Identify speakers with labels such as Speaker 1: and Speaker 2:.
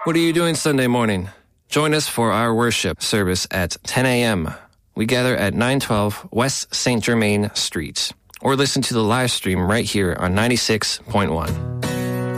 Speaker 1: What are you doing Sunday morning? Join us for our worship service at 10 a.m. We gather at 912 West St. Germain Street, or listen to the live stream right here on 96.1.